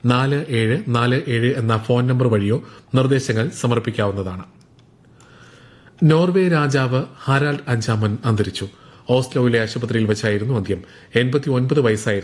4747 എന്ന phone number വഴിയോ നിർദ്ദേശങ്ങൾ സമർപ്പിക്കാവുന്നതാണ്. നോർവേ രാജാവ് ഹാരാൾഡ് അഞ്ചാമൻ അന്തരിച്ചു. ഓസ്ലോയിലെ ആശുപത്രിയിൽ വെച്ചായിരുന്നു അന്ത്യം. 89 വയസ്സായിരുന്നു.